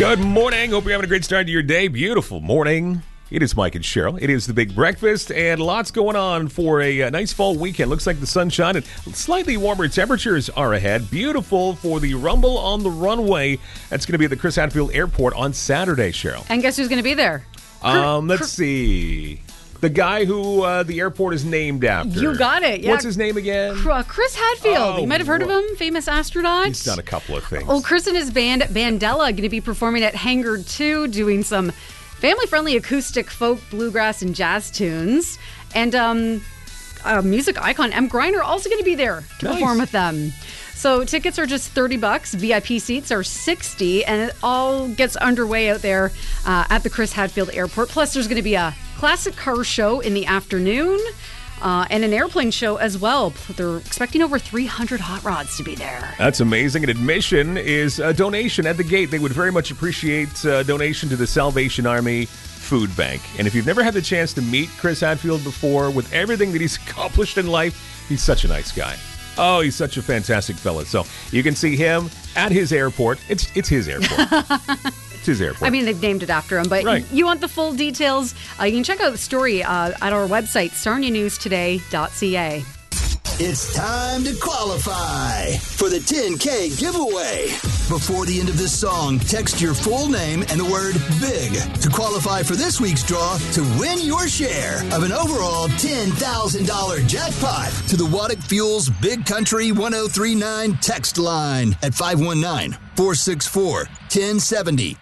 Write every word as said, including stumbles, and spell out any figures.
Good morning. Hope you're having a great start to your day. Beautiful morning. It is Mike and Cheryl. It is the Big Breakfast, and lots going on for a, a nice fall weekend. Looks like the sunshine and slightly warmer temperatures are ahead. Beautiful for the Rumble on the Runway. That's going to be at the Chris Hadfield Airport on Saturday, Cheryl. And guess who's going to be there? Um, let's see. The guy who uh, the airport is named after. You got it. Yeah. What's his name again? Chris Hadfield. Oh, you might have heard of him, famous astronaut. He's done a couple of things. Oh, Chris and his band Bandella going to be performing at Hangar two, doing some family-friendly acoustic folk, bluegrass, and jazz tunes. And um, uh, music icon Em Griner also going to be there to Nice. perform with them. So tickets are just thirty bucks. V I P seats are sixty, and it all gets underway out there uh, at the Chris Hadfield Airport. Plus, there's going to be a classic car show in the afternoon uh, and an airplane show as well. They're expecting over three hundred hot rods to be there. That's amazing. And admission is a donation at the gate. They would very much appreciate a donation to the Salvation Army Food Bank. And if you've never had the chance to meet Chris Hadfield before, with everything that he's accomplished in life, he's such a nice guy. Oh, he's such a fantastic fella. So you can see him at his airport. It's it's his airport. It's his airport. I mean, they've named it after him, but Right. you want the full details, uh, you can check out the story uh, at our website, sarnia news today dot c a. It's time to qualify for the ten K giveaway. Before the end of this song, text your full name and the word BIG to qualify for this week's draw to win your share of an overall ten thousand dollars jackpot to the Waddick Fuels Big Country one oh three nine text line at five one nine, four six four, one oh seven oh.